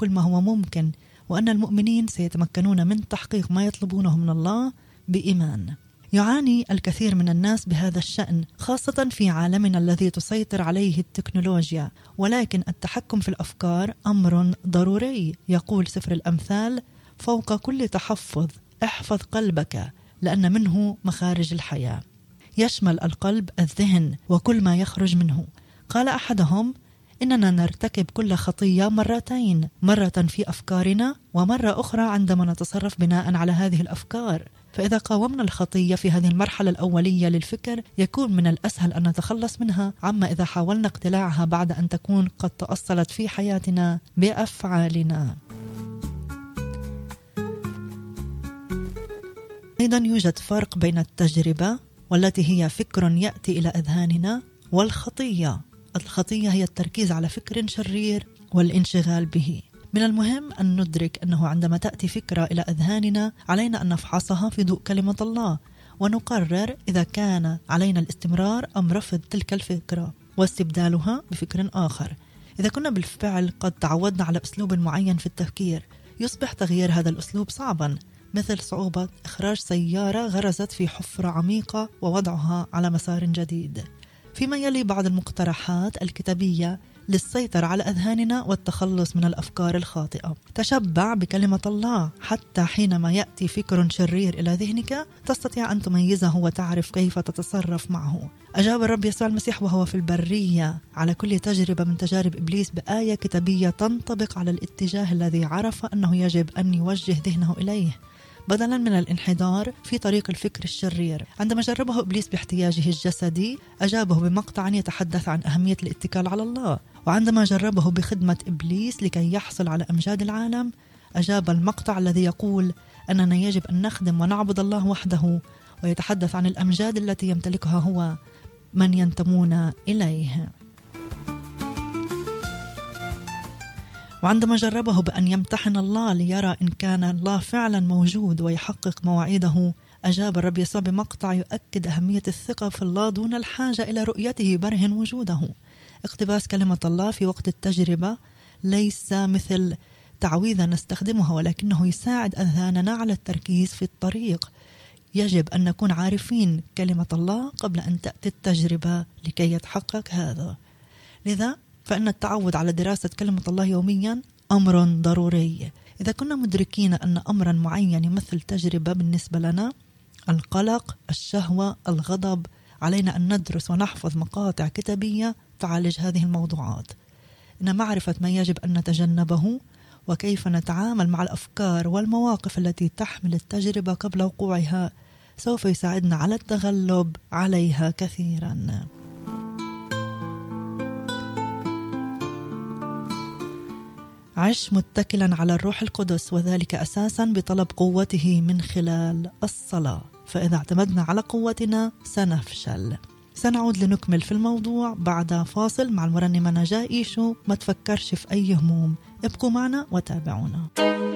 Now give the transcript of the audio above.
كل ما هو ممكن، وأن المؤمنين سيتمكنون من تحقيق ما يطلبونه من الله بإيمان. يعاني الكثير من الناس بهذا الشأن، خاصة في عالمنا الذي تسيطر عليه التكنولوجيا، ولكن التحكم في الأفكار أمر ضروري. يقول سفر الأمثال: فوق كل تحفظ احفظ قلبك لأن منه مخارج الحياة. يشمل القلب الذهن وكل ما يخرج منه. قال أحدهم: إننا نرتكب كل خطية مرتين، مرة في أفكارنا ومرة أخرى عندما نتصرف بناء على هذه الأفكار. فإذا قاومنا الخطية في هذه المرحلة الأولية للفكر يكون من الأسهل أن نتخلص منها، عما إذا حاولنا اقتلاعها بعد أن تكون قد تأصلت في حياتنا بأفعالنا. أيضا يوجد فرق بين التجربة والتي هي فكر يأتي إلى أذهاننا والخطية. الخطية هي التركيز على فكر شرير والانشغال به. من المهم أن ندرك أنه عندما تأتي فكرة إلى أذهاننا علينا أن نفحصها في ضوء كلمة الله، ونقرر إذا كان علينا الاستمرار أم رفض تلك الفكرة واستبدالها بفكر آخر. إذا كنا بالفعل قد تعودنا على أسلوب معين في التفكير، يصبح تغيير هذا الأسلوب صعبا، مثل صعوبة إخراج سيارة غرزت في حفرة عميقة ووضعها على مسار جديد. فيما يلي بعض المقترحات الكتابية للسيطرة على أذهاننا والتخلص من الأفكار الخاطئة. تشبع بكلمة الله، حتى حينما يأتي فكر شرير إلى ذهنك تستطيع أن تميزه وتعرف كيف تتصرف معه. أجاب الرب يسوع المسيح وهو في البرية على كل تجربة من تجارب إبليس بآية كتابية تنطبق على الاتجاه الذي عرف أنه يجب أن يوجه ذهنه إليه، بدلا من الانحدار في طريق الفكر الشرير. عندما جربه إبليس باحتياجه الجسدي أجابه بمقطع يتحدث عن أهمية الاتكال على الله، وعندما جربه بخدمة إبليس لكي يحصل على أمجاد العالم أجاب المقطع الذي يقول أننا يجب أن نخدم ونعبد الله وحده، ويتحدث عن الأمجاد التي يمتلكها هو من ينتمون إليه. وعندما جربه بأن يمتحن الله ليرى إن كان الله فعلا موجود ويحقق مواعيده أجاب الرب يسوع بمقطع يؤكد أهمية الثقة في الله دون الحاجة إلى رؤيته برهن وجوده. اقتباس كلمة الله في وقت التجربة ليس مثل تعويذة نستخدمها، ولكنه يساعد أذهاننا على التركيز في الطريق. يجب أن نكون عارفين كلمة الله قبل أن تأتي التجربة لكي يتحقق هذا. لذا فإن التعود على دراسة كلمة الله يوميا أمر ضروري. إذا كنا مدركين أن أمرا معين يمثل تجربة بالنسبة لنا، القلق، الشهوة، الغضب، علينا أن ندرس ونحفظ مقاطع كتابية تعالج هذه الموضوعات. إن معرفة ما يجب أن نتجنبه وكيف نتعامل مع الأفكار والمواقف التي تحمل التجربة قبل وقوعها سوف يساعدنا على التغلب عليها كثيرا. عش متكلا على الروح القدس، وذلك أساسا بطلب قوته من خلال الصلاة، فإذا اعتمدنا على قوتنا سنفشل. سنعود لنكمل في الموضوع بعد فاصل مع المرنمة نجاة إيشو. ما تفكرش في أي هموم، ابقوا معنا وتابعونا.